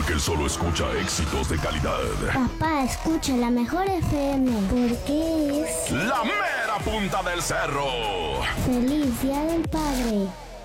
porque él solo escucha éxitos de calidad. Papá, escucha la mejor FM, porque es La mera punta del cerro. Feliz Día del Padre.